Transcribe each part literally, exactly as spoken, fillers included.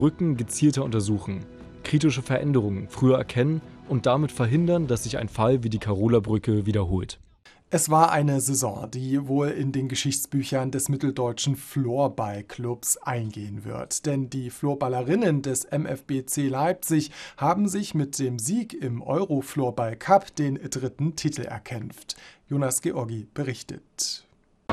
Brücken gezielter untersuchen, kritische Veränderungen früher erkennen und damit verhindern, dass sich ein Fall wie die Karola-Brücke wiederholt. Es war eine Saison, die wohl in den Geschichtsbüchern des mitteldeutschen Floorball-Clubs eingehen wird. Denn die Floorballerinnen des M F B C Leipzig haben sich mit dem Sieg im Euro-Floorball-Cup den dritten Titel erkämpft. Jonas Georgi berichtet.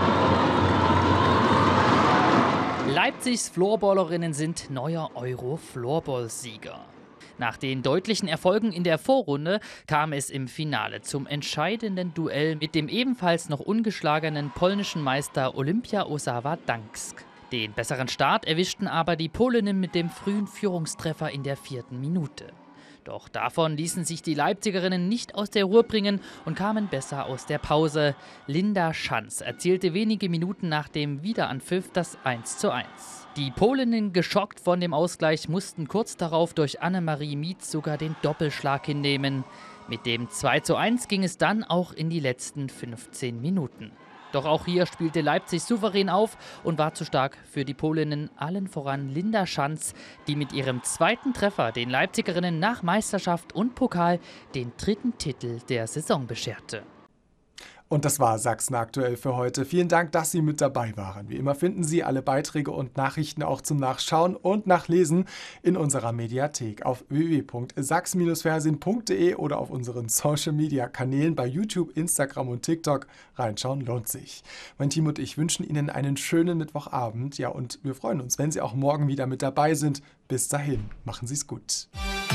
Leipzigs Floorballerinnen sind neuer Euro-Floorball-Sieger. Nach den deutlichen Erfolgen in der Vorrunde kam es im Finale zum entscheidenden Duell mit dem ebenfalls noch ungeschlagenen polnischen Meister Olimpia Osawa Gdańsk. Den besseren Start erwischten aber die Polinnen mit dem frühen Führungstreffer in der vierten Minute. Doch davon ließen sich die Leipzigerinnen nicht aus der Ruhe bringen und kamen besser aus der Pause. Linda Schanz erzielte wenige Minuten nach dem Wiederanpfiff das eins zu eins. Die Polinnen, geschockt von dem Ausgleich, mussten kurz darauf durch Annemarie Mietz sogar den Doppelschlag hinnehmen. Mit dem zwei zu eins ging es dann auch in die letzten fünfzehn Minuten. Doch auch hier spielte Leipzig souverän auf und war zu stark für die Polinnen, allen voran Linda Schanz, die mit ihrem zweiten Treffer den Leipzigerinnen nach Meisterschaft und Pokal den dritten Titel der Saison bescherte. Und das war Sachsen aktuell für heute. Vielen Dank, dass Sie mit dabei waren. Wie immer finden Sie alle Beiträge und Nachrichten auch zum Nachschauen und Nachlesen in unserer Mediathek auf w w w punkt sachsen fernsehen punkt de oder auf unseren Social-Media-Kanälen bei YouTube, Instagram und TikTok. Reinschauen lohnt sich. Mein Team und ich wünschen Ihnen einen schönen Mittwochabend. Ja, und wir freuen uns, wenn Sie auch morgen wieder mit dabei sind. Bis dahin, machen Sie es gut.